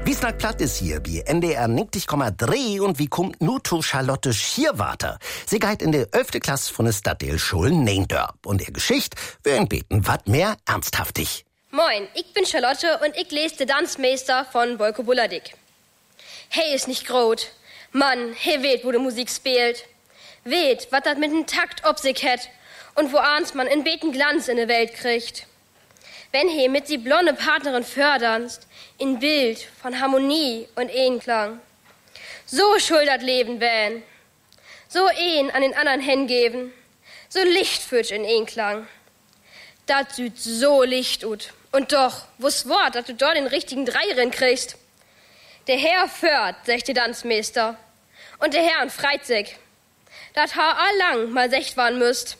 Wie's nach platt ist hier, wie NDR 90,3 und wie kommt nu zu Charlotte Schierwarter. Sie geht in der 11. Klasse von der Stadtteil Schulen Neendorp. Und ihr Geschichte will beten wat mehr ernsthaftig. Moin, ich bin Charlotte und ich lese den Tanzmeister von Bolko Bulladik. Hey ist nicht grot. Mann, hey weht, wo die Musik spielt. Weht, wat dat mit dem Takt ob sich hat und wo ahns man in beten Glanz in der Welt kriegt. Wenn he mit die blonde Partnerin förderst, in Bild von Harmonie und Einklang. So schuld Leben wähn. So an den anderen hingeben. So lichtfütsch in Einklang. Dat süd so Licht ut. Und doch, wo's Wort, dass du dort den richtigen Dreierin kriegst. Der Herr föhrt, sagt der Tanzmeister. Und der Herrn freit sich. Dat ha all lang mal secht waren müsst.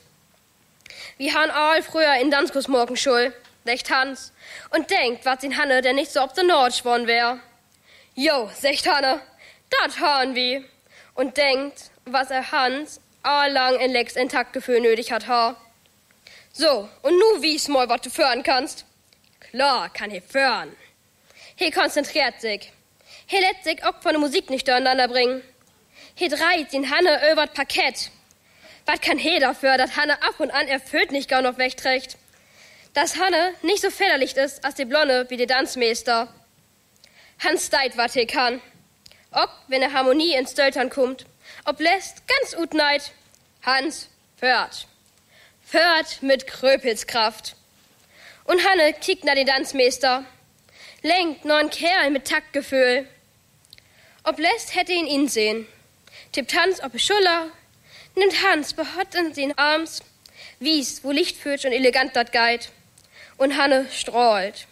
Wir han all früher in Danskos Morgenschul, sagt Hans. Und denkt, wat sin Hanne denn nicht so ob der Nord schworn wär. Jo, sagt Hanne, dat han wir. Und denkt, was Hans all lang in Lex in Taktgefühl nötig hat ha. So, und nu wie's mal, wat du föhren kannst. Klar kann he föhren. He konzentriert sich. He lässt sich auch von der Musik nicht durcheinander bringen. He dreht den Hanne übert Parkett. Was kann he dafür, dass Hanne ab und an erfüllt nicht gar noch wegträgt? Dass Hanne nicht so federlicht ist als die Blonde wie der Tanzmeister. Hans deit, wat he kann. Ob, wenn er Harmonie ins Stöltern kommt. Ob lässt ganz ut neid. Hans föhrt. Föhrt mit Kröpelskraft. Und Hanne kickt nach den Tanzmeister. Lenkt neuen Kerl mit Taktgefühl. Ob lässt hätte ihn sehen. Tippt Hans ob Schuller. Nimmt Hans behott in den Arms. Wies, wo lichtfütsch und elegant dat geit. Und Hanne strahlt.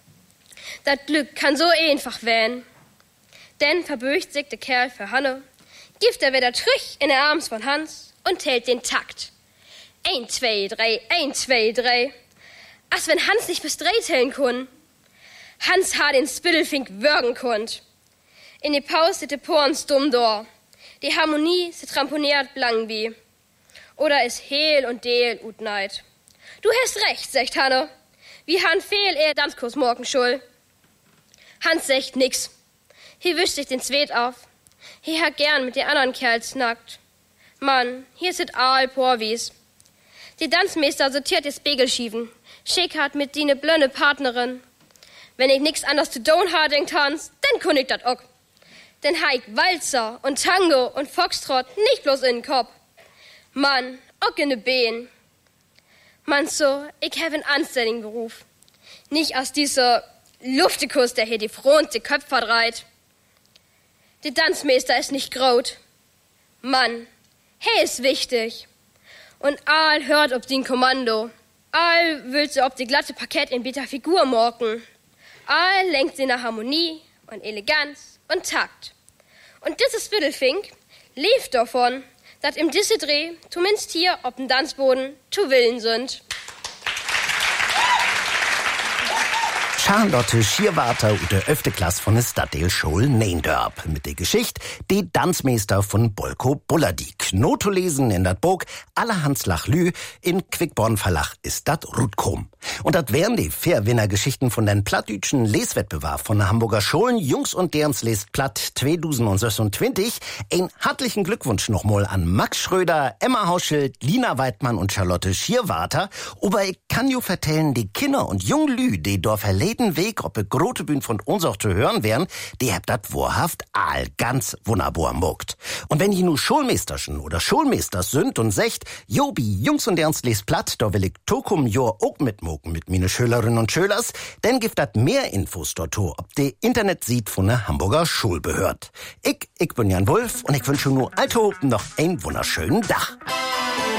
Dat Glück kann so einfach wähn. Denn verböcht sich der Kerl für Hanne, gibt er wieder trüch in der Arms von Hans und hält den Takt. 1, 2, 3, 1, 2, 3. Als wenn Hans nicht bis 3 zählen kun. Hans ha den Spittelfink würgen konnt. In die Pause sitte Porns dumm dor. Die Harmonie se tramponiert blang wie. Oder is Heel und Deel ut neid. Du hast recht, sagt Hanne. Wie han fehl Tanzkurs morgen schul. Hans sagt nix. Hier wischt sich den Zwet auf. Hier hat gern mit den anderen Kerls nackt. Mann, hier sit all Porwies. Die Tanzmeister sortiert die Spiegelschiefen. Schick hat mit die ne blöne Partnerin. Wenn ich nix anders zu tun ha, denkt Hans, dann kun ich dat auch. Denn heik Walzer und Tango und Foxtrot nicht bloß in den Kopf. Mann, auch in de Bein. Man so, ich hab einen anständigen Beruf. Nicht aus dieser Luftikus, der hier die Front die Köpfe verdreht. Der Tanzmeister ist nicht grot. Mann, he ist wichtig. Und all hört ob den Kommando. All will sie ob die glatte Parkett in beta Figur morgen. All lenkt sie nach Harmonie und Eleganz und Takt. Und dieses Spittelfink lebt davon, dass im Disse Dreh, zumindest hier auf dem Tanzboden, zu Willen sind. Charlotte Schierwarter und der 11. Klasse von der Stadtteil Schul Neendorp mit der Geschichte die Tanzmeister von Bolko Bulladik. Not zu lesen in dat Buch Allerhans Lachlü in Quickborn Verlag ist dat Rutkom. Und dat wären die Fairwinner-Geschichten von den plattdütschen Leswettbewerb von der Hamburger Schulen Jungs und derens lest platt 2026. Ein herzlichen Glückwunsch nochmal an Max Schröder, Emma Hauschild, Lina Weidmann und Charlotte Schierwarter. Aber ich kann ju vertellen, die Kinder und jungen Lü, die dort verleden Weg, ob eine große Bühne von uns auch zu hören wären, die habt dat wahrhaft all ganz wunderbar mogt. Und wenn ich nu Schulmeisterchen oder Schulmeisters sind und secht, Jobi, Jungs und derens lest platt, da will ich Tokum jo auch mitmogen mit meine Schülerinnen und Schülers, dann gibt dat mehr Infos dort, ob die Internet sieht von der Hamburger Schulbehörd. Ich bin Jan Wulff und ich wünsche nur Alto noch einen wunderschönen Tag.